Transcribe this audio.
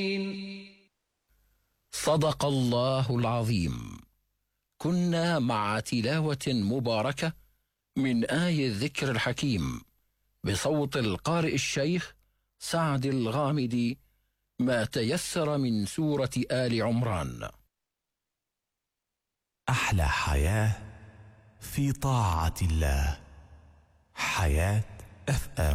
صدق الله العظيم. كنا مع تلاوة مباركة من آي الذكر الحكيم بصوت القارئ الشيخ سعد الغامدي، ما تيسر من سورة آل عمران. أحلى حياة في طاعة الله. حياة FM.